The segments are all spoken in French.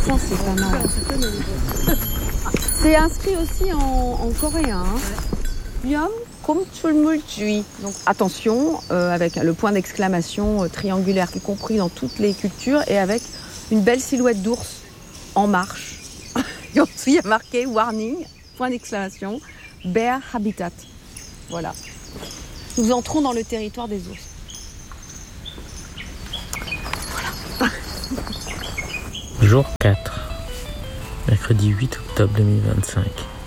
Ça, c'est pas mal. C'est inscrit aussi en coréen. Yum komchulmuljuy. Donc attention, avec le point d'exclamation triangulaire qui est compris dans toutes les cultures et avec une belle silhouette d'ours en marche. Et ensuite, il y a marqué warning, point d'exclamation, bear habitat. Voilà. Nous entrons dans le territoire des ours. Jour 4, mercredi 8 octobre 2025.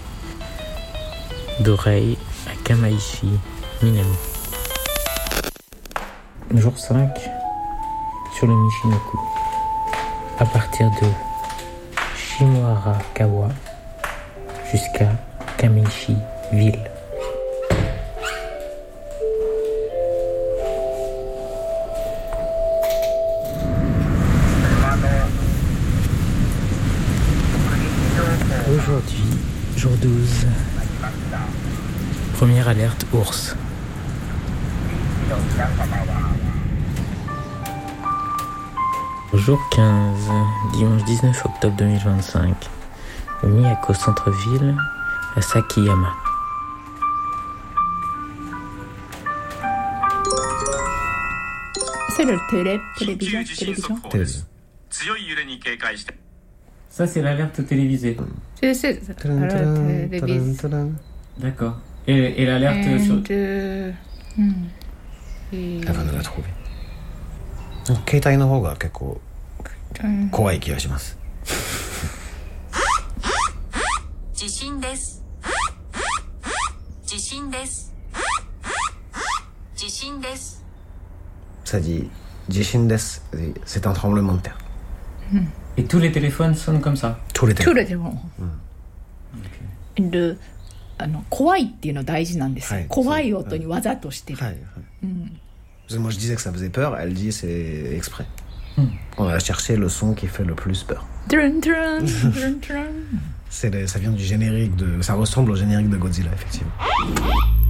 D'oreille à Kamaishi, Minami. Jour 5, sur le Michinoku. À partir de Shimoharakawa jusqu'à Kamaishi ville. Aujourd'hui, jour 12, première alerte ours. Jour 15, dimanche 19 octobre 2025, Miyako centre-ville, à Sakiyama. C'est le télévision. Ça, c'est l'alerte télévisée. C'est l'alerte télévisée. D'accord. Et l'alerte sur... Elle va nous la trouver. 携帯の方が結構怖い気がします。 地震です。地震です。地震です。 Ça dit 地震です。C'est un tremblement de terre. Et tous les téléphones sonnent comme ça. Tous les téléphones. 怖いっていうの大事なんですよ。怖い音にわざとしてる。 Moi je disais que ça faisait peur, elle dit c'est exprès. On va chercher le son qui fait le plus peur. Ça vient du générique ça ressemble au générique de Godzilla, effectivement.